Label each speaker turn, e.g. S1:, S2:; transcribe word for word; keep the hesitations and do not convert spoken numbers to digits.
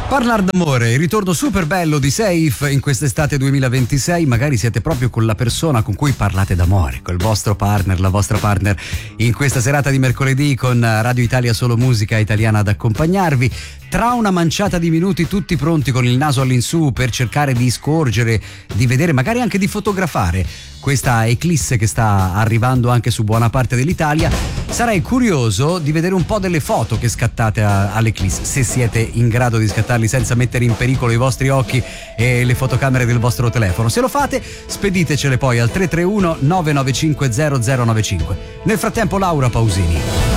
S1: Parlar d'amore, il ritorno super bello di Safe in quest'estate duemilaventisei. Magari siete proprio con la persona con cui parlate d'amore, col vostro partner, la vostra partner, in questa serata di mercoledì con Radio Italia Solo Musica Italiana ad accompagnarvi. Tra una manciata di minuti tutti pronti con il naso all'insù per cercare di scorgere, di vedere, magari anche di fotografare questa eclisse che sta arrivando anche su buona parte dell'Italia. Sarei curioso di vedere un po' delle foto che scattate a, all'eclisse, se siete in grado di scattarli senza mettere in pericolo i vostri occhi e le fotocamere del vostro telefono. Se lo fate, speditecele poi al tre tre uno nove nove cinque zero zero nove cinque. Nel frattempo Laura Pausini.